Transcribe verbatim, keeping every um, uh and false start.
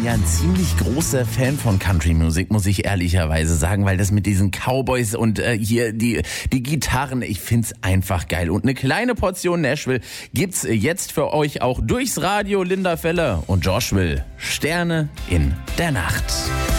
ja ein ziemlich großer Fan von Country-Musik, muss ich ehrlicherweise sagen, weil das mit diesen Cowboys und äh, hier die die Gitarren, ich find's einfach geil. Und eine kleine Portion Nashville gibt's jetzt für euch auch durchs Radio. Linda Feller und Josh Will. Sterne in der Nacht.